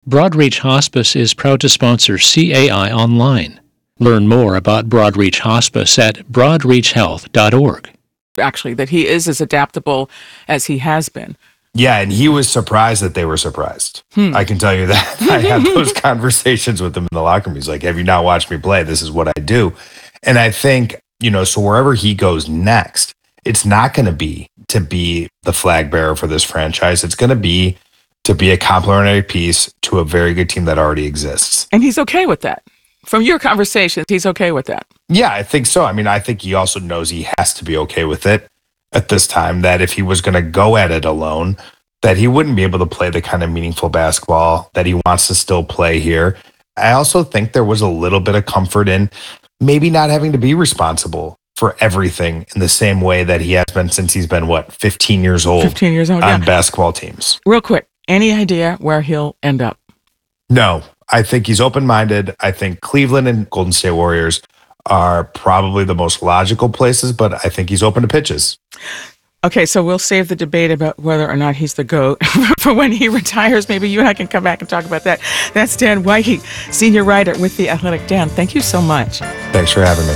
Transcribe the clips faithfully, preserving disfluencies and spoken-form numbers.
Broadreach Hospice is proud to sponsor C A I Online. Learn more about Broadreach Hospice at broadreach health dot org. Actually, that he is as adaptable as he has been. Yeah, and he was surprised that they were surprised. Hmm. I can tell you that. I had those conversations with him in the locker room. He's like, have you not watched me play? This is what I do. And I think, you know, so wherever he goes next, it's not going to be to be the flag bearer for this franchise. It's going to be to be a complementary piece to a very good team that already exists. And he's okay with that. From your conversations, he's okay with that. Yeah, I think so. I mean, I think he also knows he has to be okay with it at this time, that if he was going to go at it alone, that he wouldn't be able to play the kind of meaningful basketball that he wants to still play here. I also think there was a little bit of comfort in maybe not having to be responsible for everything in the same way that he has been since he's been, what, fifteen years old, fifteen years old on yeah. basketball teams. Real quick, any idea where he'll end up? No, I think he's open-minded. I think Cleveland and Golden State Warriors are probably the most logical places, but I think he's open to pitches. Okay, so we'll save the debate about whether or not he's the GOAT for when he retires. Maybe you and I can come back and talk about that. That's Dan Whitey, senior writer with The Athletic. Dan, thank you so much. Thanks for having me.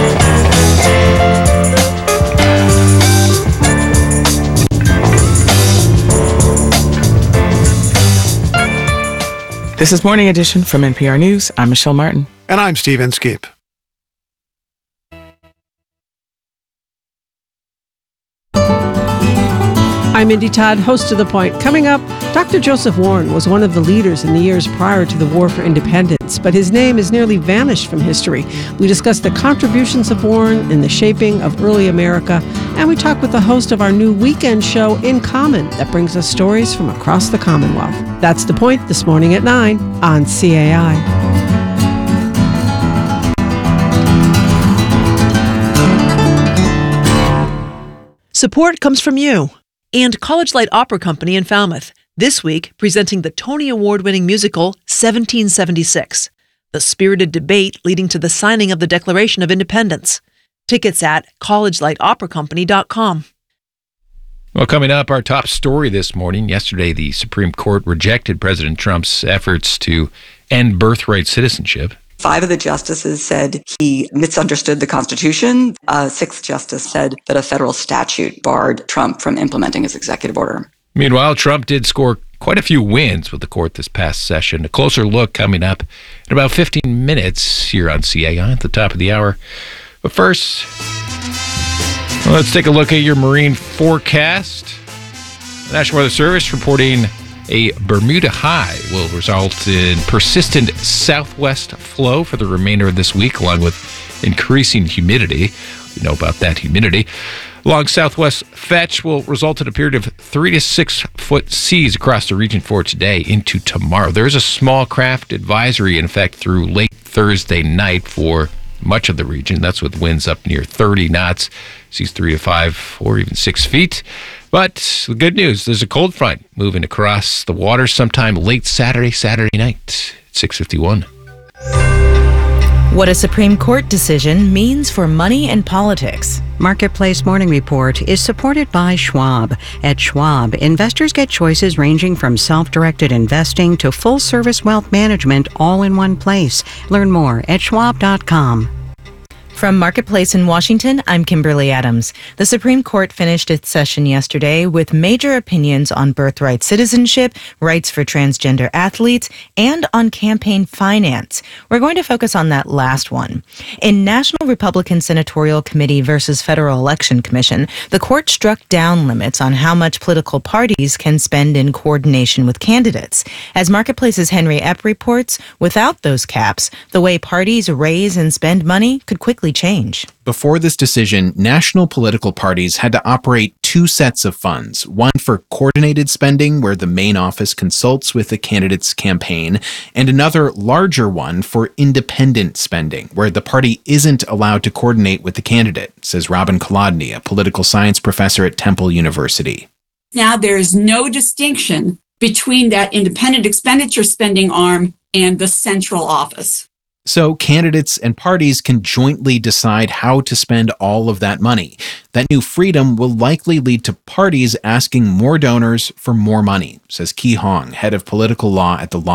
This is Morning Edition from N P R News. I'm Michelle Martin. And I'm Steve Inskeep. I'm Indy Todd, host of The Point. Coming up, Doctor Joseph Warren was one of the leaders in the years prior to the War for Independence, but his name has nearly vanished from history. We discuss the contributions of Warren in the shaping of early America, and we talk with the host of our new weekend show, In Common, that brings us stories from across the Commonwealth. That's The Point this morning at nine on C A I. Support comes from you and College Light Opera Company in Falmouth, this week presenting the Tony Award-winning musical seventeen seventy-six, the spirited debate leading to the signing of the Declaration of Independence. Tickets at college light opera company dot com. Well, coming up, our top story this morning. Yesterday, the Supreme Court rejected President Trump's efforts to end birthright citizenship. Five of the justices said he misunderstood the Constitution. A sixth justice said that a federal statute barred Trump from implementing his executive order. Meanwhile, Trump did score quite a few wins with the court this past session. A closer look coming up in about fifteen minutes here on C A I at the top of the hour. But first, well, let's take a look at your marine forecast. The National Weather Service reporting a Bermuda high will result in persistent southwest flow for the remainder of this week, along with increasing humidity. We know about that humidity. Long southwest fetch will result in a period of three to six foot seas across the region for today into tomorrow. There is a small craft advisory in effect through late Thursday night for much of the region. That's with winds up near thirty knots, seas three to five or even six feet. But the good news, there's a cold front moving across the water sometime late Saturday, Saturday night at six fifty-one. What a Supreme Court decision means for money and politics. Marketplace Morning Report is supported by Schwab. At Schwab, investors get choices ranging from self-directed investing to full-service wealth management all in one place. Learn more at schwab dot com. From Marketplace in Washington, I'm Kimberly Adams. The Supreme Court finished its session yesterday with major opinions on birthright citizenship, rights for transgender athletes, and on campaign finance. We're going to focus on that last one. In National Republican Senatorial Committee versus Federal Election Commission, the court struck down limits on how much political parties can spend in coordination with candidates. As Marketplace's Henry Epp reports, without those caps, the way parties raise and spend money could quickly change. Before this decision, national political parties had to operate two sets of funds, one for coordinated spending, where the main office consults with the candidate's campaign, and another larger one for independent spending, where the party isn't allowed to coordinate with the candidate, says Robin Kolodny, a political science professor at Temple University. Now, there is no distinction between that independent expenditure spending arm and the central office. So candidates and parties can jointly decide how to spend all of that money. That new freedom will likely lead to parties asking more donors for more money, says Ki Hong, head of political law at the law